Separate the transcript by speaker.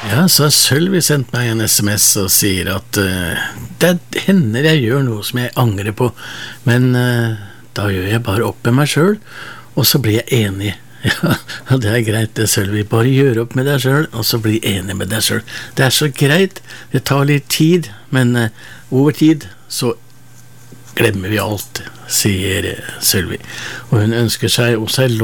Speaker 1: Ja, så har Sølvi sendt meg en SMS og sier at det hender jeg gjør noe som jeg angrer på, men da gjør jeg bare opp med meg selv, og så blir jeg enig. Ja, det er greit det, Sølvi. Bare gjør opp med deg selv, og så bli enig med deg selv. Det er så greit, det tar litt tid, men over tid så glemmer vi alt, sier Sølvi. Og hun ønsker seg også